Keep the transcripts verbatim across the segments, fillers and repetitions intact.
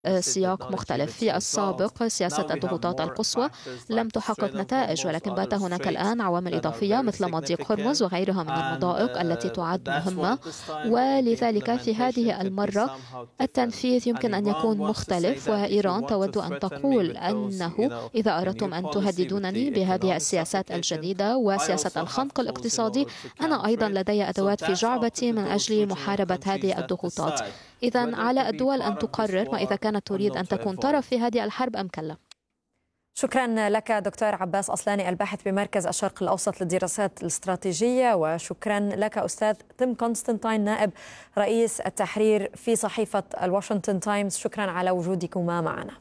سياق مختلف. في السابق سياسة الضغوطات القصوى لم تحقق نتائج، ولكن بات هناك الآن عوامل إضافية مثل مضيق هرمز وغيرها من المضائق التي تعد مهمة، ولذلك في هذه المرة التنفيذ يمكن أن يكون مختلف. وإيران تود أن تقول أنه إذا أردتم أن تهددونني بهذه السياسات الجديدة وسياسة الخنق الاقتصادي، أنا أيضا لدي أدوات في جعبتي من أجل محاربة هذه الضغوطات. إذن على الدول أن تقرر ما إذا كانت تريد أن تكون طرف في هذه الحرب أم كلا. شكرا لك دكتور عباس أصلاني، الباحث بمركز الشرق الأوسط للدراسات الاستراتيجية، وشكرا لك أستاذ تيم كونستانتين نائب رئيس التحرير في صحيفة الواشنطن تايمز. شكرا على وجودكما معنا.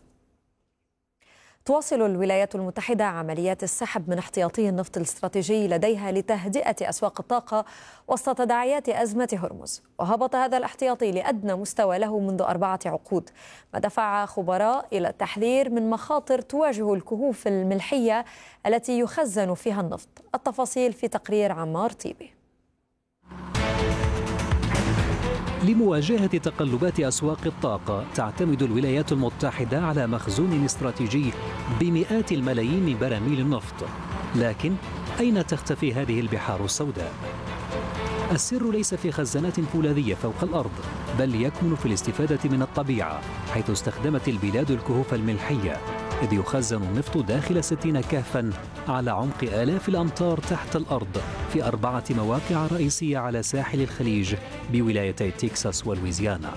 تواصل الولايات المتحدة عمليات السحب من احتياطي النفط الاستراتيجي لديها لتهدئة أسواق الطاقة وسط تداعيات أزمة هرمز، وهبط هذا الاحتياطي لأدنى مستوى له منذ أربعة عقود، ما دفع خبراء إلى التحذير من مخاطر تواجه الكهوف الملحية التي يخزن فيها النفط. التفاصيل في تقرير عمار طيبي. لمواجهة تقلبات أسواق الطاقة تعتمد الولايات المتحدة على مخزون استراتيجي بمئات الملايين من براميل النفط، لكن أين تختفي هذه البحار السوداء؟ السر ليس في خزانات فولاذية فوق الأرض، بل يكمن في الاستفادة من الطبيعة، حيث استخدمت البلاد الكهوف الملحية، إذ يخزن النفط داخل ستين كهفاً على عمق آلاف الأمتار تحت الأرض في أربعة مواقع رئيسية على ساحل الخليج بولايتي تكساس ولويزيانا.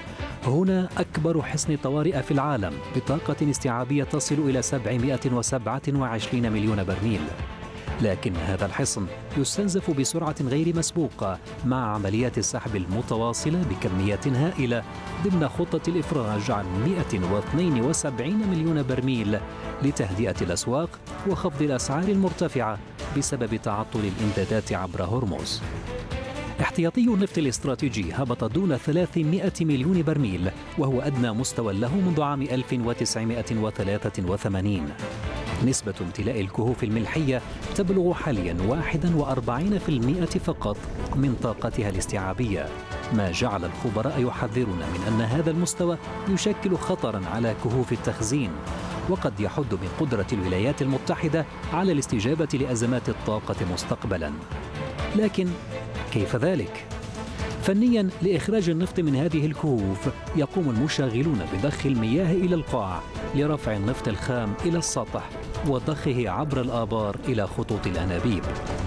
هنا أكبر حصن طوارئ في العالم بطاقة استيعابية تصل إلى سبعمئة وسبعة وعشرين مليون برميل، لكن هذا الحصن يستنزف بسرعة غير مسبوقة مع عمليات السحب المتواصلة بكميات هائلة ضمن خطة الإفراج عن مئة واثنين وسبعين مليون برميل لتهدئة الأسواق وخفض الأسعار المرتفعة بسبب تعطل الإمدادات عبر هرمز. احتياطي النفط الاستراتيجي هبط دون ثلاثمئة مليون برميل، وهو أدنى مستوى له منذ عام ألف وتسعمئة وثلاثة وثمانين. نسبة امتلاء الكهوف الملحية تبلغ حاليا واحد وأربعين بالمئة فقط من طاقتها الاستيعابية، ما جعل الخبراء يحذرون من أن هذا المستوى يشكل خطرا على كهوف التخزين، وقد يحد من قدرة الولايات المتحدة على الاستجابة لأزمات الطاقة مستقبلا. لكن كيف ذلك؟ فنيا لإخراج النفط من هذه الكهوف يقوم المشغلون بضخ المياه إلى القاع لرفع النفط الخام إلى السطح وضخه عبر الآبار إلى خطوط الأنابيب،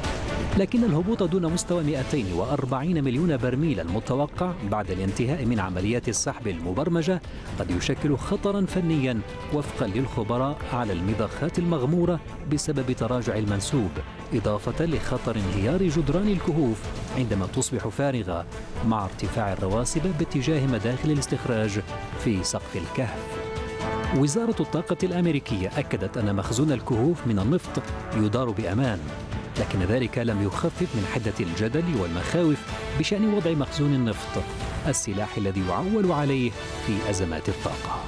لكن الهبوط دون مستوى مئتين وأربعين مليون برميل المتوقع بعد الانتهاء من عمليات السحب المبرمجة قد يشكل خطرا فنيا وفقا للخبراء على المضخات المغمورة بسبب تراجع المنسوب، إضافة لخطر انهيار جدران الكهوف عندما تصبح فارغة مع ارتفاع الرواسب باتجاه مداخل الاستخراج في سقف الكهف. وزارة الطاقة الأمريكية أكدت أن مخزون الكهوف من النفط يدار بأمان، لكن ذلك لم يخفف من حدة الجدل والمخاوف بشأن وضع مخزون النفط، السلاح الذي يعول عليه في أزمات الطاقة.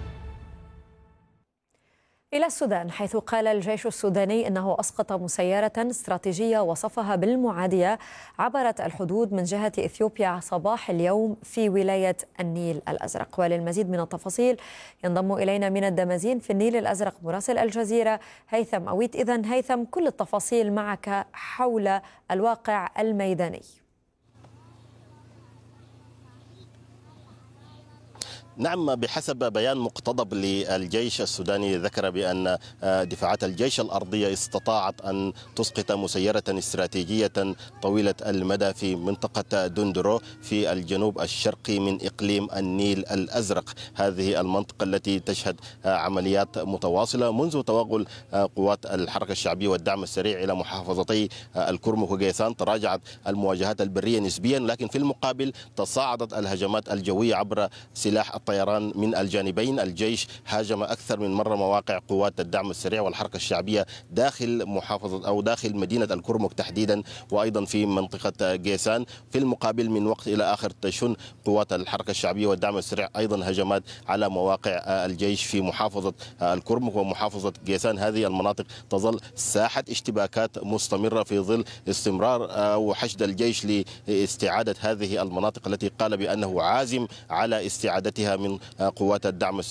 إلى السودان، حيث قال الجيش السوداني إنه أسقط مسيرة استراتيجية وصفها بالمعادية عبرت الحدود من جهة إثيوبيا صباح اليوم في ولاية النيل الأزرق. وللمزيد من التفاصيل ينضم إلينا من الدمازين في النيل الأزرق مراسل الجزيرة هيثم أويت. إذن هيثم، كل التفاصيل معك حول الواقع الميداني. نعم، بحسب بيان مقتضب للجيش السوداني ذكر بأن دفاعات الجيش الأرضية استطاعت أن تسقط مسيرة استراتيجية طويلة المدى في منطقة دندرو في الجنوب الشرقي من إقليم النيل الأزرق. هذه المنطقة التي تشهد عمليات متواصلة منذ توغل قوات الحركة الشعبية والدعم السريع إلى محافظتي الكرمك وقيسان. تراجعت المواجهات البرية نسبيا، لكن في المقابل تصاعدت الهجمات الجوية عبر سلاح الطيران من الجانبين. الجيش هاجم أكثر من مرة مواقع قوات الدعم السريع والحركة الشعبية داخل محافظة أو داخل مدينة الكرمك تحديدا، وأيضا في منطقة قيسان. في المقابل من وقت إلى آخر تشن قوات الحركة الشعبية والدعم السريع أيضا هجمات على مواقع الجيش في محافظة الكرمك ومحافظة قيسان. هذه المناطق تظل ساحة اشتباكات مستمرة في ظل استمرار وحشد الجيش لاستعادة هذه المناطق التي قال بأنه عازم على استعادتها من قوات الدعم